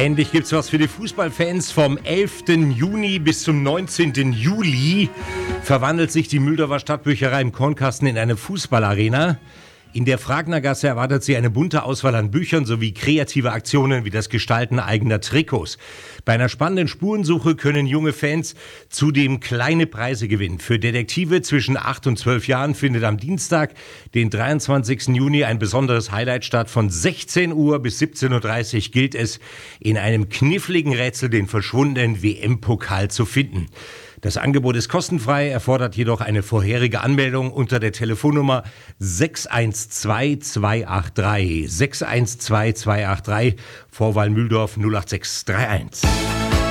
Endlich gibt's was für die Fußballfans. Vom 11. Juni bis zum 19. Juli verwandelt sich die Mühldorfer Stadtbücherei im Kornkasten in eine Fußballarena. In der Fragnergasse erwartet sie eine bunte Auswahl an Büchern sowie kreative Aktionen wie das Gestalten eigener Trikots. Bei einer spannenden Spurensuche können junge Fans zudem kleine Preise gewinnen. Für Detektive zwischen 8 und 12 Jahren findet am Dienstag, den 23. Juni, ein besonderes Highlight statt. Von 16 Uhr bis 17.30 Uhr gilt es, in einem kniffligen Rätsel den verschwundenen WM-Pokal zu finden. Das Angebot ist kostenfrei, erfordert jedoch eine vorherige Anmeldung unter der Telefonnummer 612283. 612283, Vorwahl Mühldorf 08631.